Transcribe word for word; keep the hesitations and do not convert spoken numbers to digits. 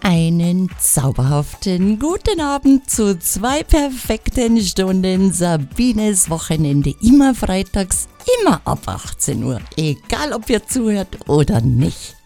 Einen zauberhaften guten Abend zu zwei perfekten Stunden Sabines Wochenende. Immer freitags, immer ab achtzehn Uhr. Egal ob ihr zuhört oder nicht.